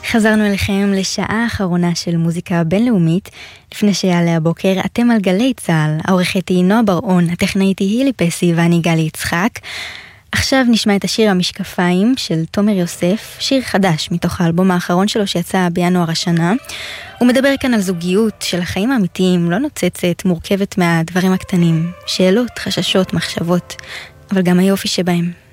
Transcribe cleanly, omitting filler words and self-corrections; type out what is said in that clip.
חזרנו אליכם לשעה האחרונה של מוזיקה בינלאומית. לפני שיעלה הבוקר, אתם על גלי צהל. העורכת היא נועה בר-און, הטכנאית היא הילי פסי ואני גלי יצחק. עכשיו נשמע את השיר המשקפיים של תומר יוסף, שיר חדש מתוך האלבום האחרון שלו שיצא בינואר השנה. הוא מדבר כאן על זוגיות של החיים האמיתיים, לא נוצצת, מורכבת מהדברים הקטנים, שאלות, חששות, מחשבות, אבל גם היופי שבהם.